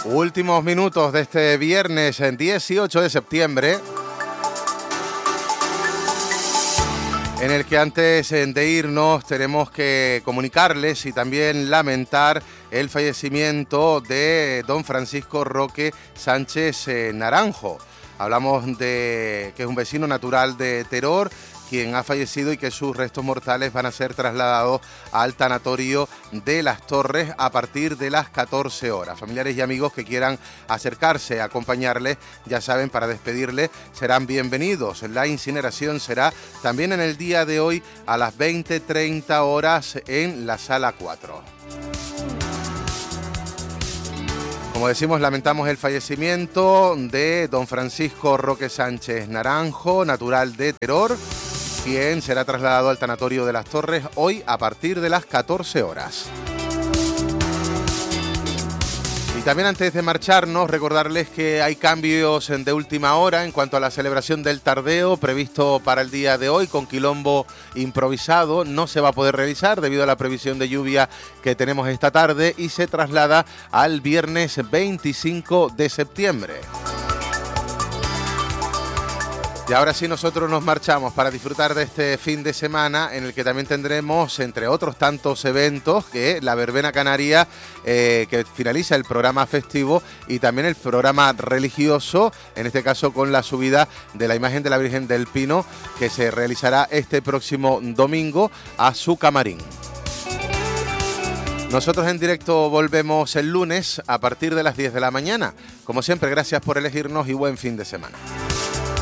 Últimos minutos de este viernes 18 de septiembre, en el que antes de irnos tenemos que comunicarles y también lamentar el fallecimiento de don Francisco Roque Sánchez Naranjo. Hablamos de que es un vecino natural de Teror, quien ha fallecido y que sus restos mortales van a ser trasladados al tanatorio de Las Torres a partir de las 14 horas. Familiares y amigos que quieran acercarse, acompañarles, ya saben, para despedirle, serán bienvenidos. La incineración será también en el día de hoy a las 20:30 horas en la Sala 4. Como decimos, lamentamos el fallecimiento de don Francisco Roque Sánchez Naranjo, natural de Teror, quien será trasladado al tanatorio de Las Torres hoy a partir de las 14 horas. Y también antes de marcharnos, recordarles que hay cambios de última hora en cuanto a la celebración del tardeo previsto para el día de hoy con quilombo improvisado. No se va a poder realizar debido a la previsión de lluvia que tenemos esta tarde y se traslada al viernes 25 de septiembre. Y ahora sí nosotros nos marchamos para disfrutar de este fin de semana en el que también tendremos, entre otros tantos eventos, que la verbena canaria que finaliza el programa festivo y también el programa religioso, en este caso con la subida de la imagen de la Virgen del Pino, que se realizará este próximo domingo a su camarín. Nosotros en directo volvemos el lunes a partir de las 10 de la mañana. Como siempre, gracias por elegirnos y buen fin de semana.